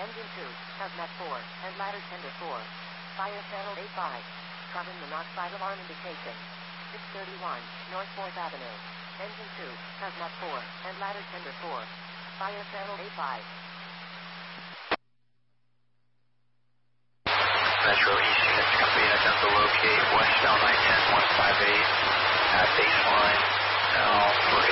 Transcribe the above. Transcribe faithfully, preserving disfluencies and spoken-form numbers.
Engine two, Hazmat four, and ladder tender four. Fire channel A five. Carbon monoxide alarm indication. six thirty-one, North fourth Avenue. Engine two, Hazmat four, and ladder tender four. Fire channel A five. Metro East units, company attempt to locate westbound nine ten one five eight at baseline. Now for